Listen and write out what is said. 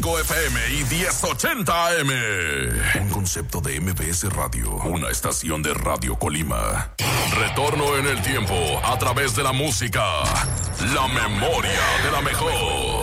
95 FM y 1080 AM. Un concepto de MBS Radio. Una estación de Radio Colima. Retorno en el tiempo a través de la música. La memoria de la mejor.